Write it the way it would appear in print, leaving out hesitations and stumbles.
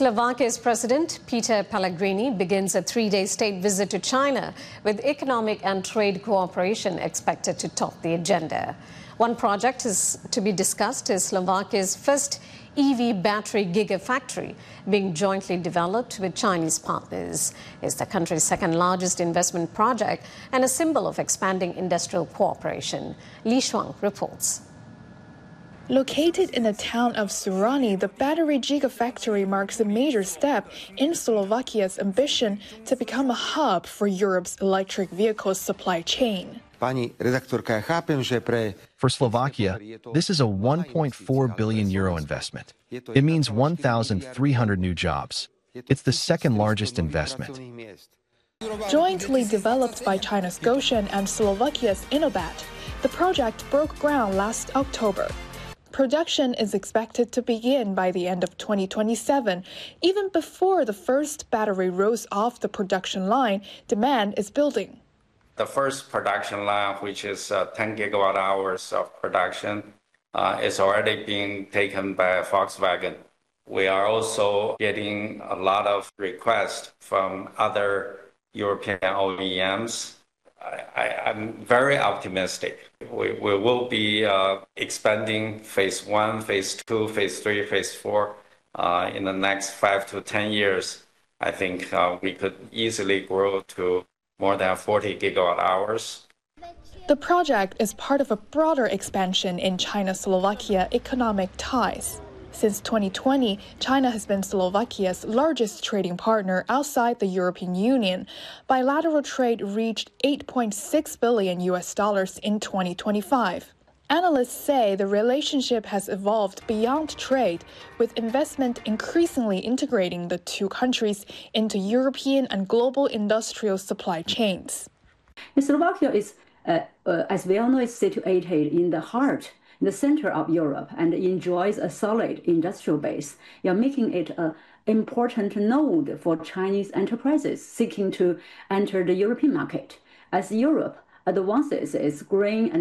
Slovakia's President Peter Pellegrini begins a three-day state visit to China, with economic and trade cooperation expected to top the agenda. One project is to be discussed is Slovakia's first EV battery gigafactory, being jointly developed with Chinese partners. It's the country's second-largest investment project and a symbol of expanding industrial cooperation. Li Shuang reports. Located in the town of Surani, the battery gigafactory marks a major step in Slovakia's ambition to become a hub for Europe's electric vehicle supply chain. For Slovakia, this is a 1.4 billion euro investment. It means 1,300 new jobs. It's the second largest investment. Jointly developed by China's Gotion and Slovakia's Innobat, the project broke ground last October. Production is expected to begin by the end of 2027. Even before the first battery rolls off the production line, demand is building. The first production line, which is 10 gigawatt hours of production, is already being taken by Volkswagen. We are also getting a lot of requests from other European OEMs. I'm very optimistic. We will be expanding phase 1, phase 2, phase 3, phase 4 in the next 5 to 10 years. I think we could easily grow to more than 40 gigawatt hours. The project is part of a broader expansion in China-Slovakia economic ties. Since 2020, China has been Slovakia's largest trading partner outside the European Union. Bilateral trade reached $8.6 billion in 2025. Analysts say the relationship has evolved beyond trade, with investment increasingly integrating the two countries into European and global industrial supply chains. Slovakia is, as we all know, is situated in the heart, in the center of Europe, and enjoys a solid industrial base, making it an important node for Chinese enterprises seeking to enter the European market. As Europe advances its green and